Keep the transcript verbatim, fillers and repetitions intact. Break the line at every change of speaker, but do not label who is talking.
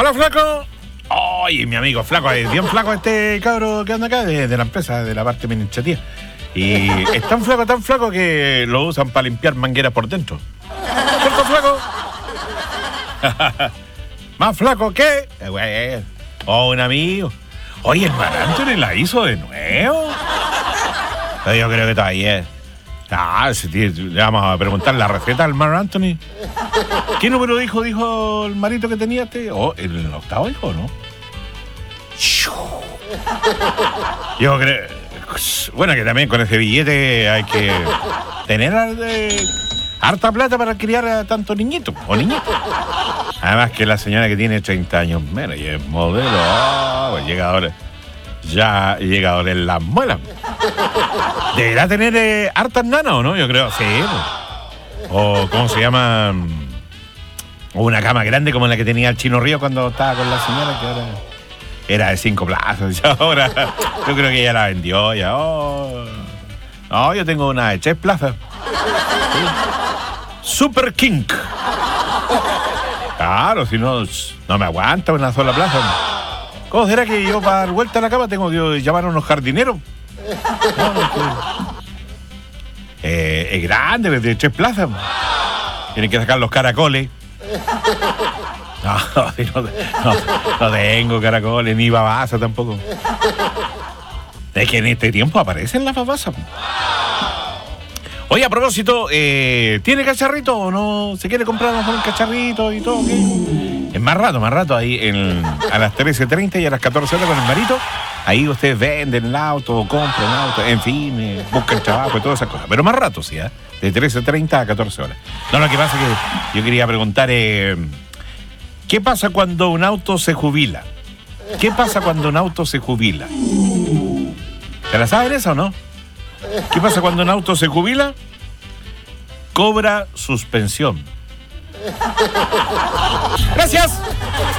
Hola, flaco. Oye, mi amigo flaco, es bien flaco este cabro que anda acá de, de la empresa, de la parte administrativa. Y es tan flaco, tan flaco que lo usan para limpiar mangueras por dentro. ¿Cierto, flaco? Más flaco que... Eh, güey. Oh, un amigo. Oye, el Marc Anthony la hizo de nuevo. Pero yo creo que todavía... Ah, si tío, le vamos a preguntar la receta al Marc Anthony. ¿Qué número de hijo dijo el marito que tenía este? Oh, el octavo hijo, ¿no? Yo creo... Bueno, que también con ese billete hay que tener eh, harta plata para criar a tantos niñitos o niñitas. Además que la señora que tiene treinta años menos y es modelo, oh, pues llega ahora, ya llega ahora en las muelas. ¿Deberá tener eh, hartas nanas o no? Yo creo, sí. Pues. O, ¿cómo se llama? O una cama grande como la que tenía el Chino Río cuando estaba con la señora, que ahora era de cinco plazas. Y ahora yo creo que ella la vendió. Ya, oh. No, yo tengo una de tres plazas. Sí. Super King. Claro, si no, no me aguanta una sola plaza. ¿Cómo será que yo para dar vuelta a la cama tengo que llamar a unos jardineros? No, es, que, eh, es grande, de tres plazas. Tienen que sacar los caracoles. No, no, no, no tengo caracoles, ni babasa tampoco. Es que en este tiempo aparecen las babasas. Oye, a propósito, eh, ¿tiene cacharrito o no? ¿Se quiere comprar un cacharrito y todo? ¿Qué? Es más rato, más rato, ahí en, a las trece treinta y a las catorce horas con el marito. Ahí ustedes venden el auto, o compran el auto, en fin, eh, buscan trabajo y todas esas cosas. Pero más rato, sí, ¿eh? De trece treinta a catorce horas. No, lo que pasa es que yo quería preguntar, eh, ¿qué pasa cuando un auto se jubila? ¿Qué pasa cuando un auto se jubila? ¿Te la saben esa o no? ¿Qué pasa cuando un auto se jubila? Cobra suspensión. Gracias.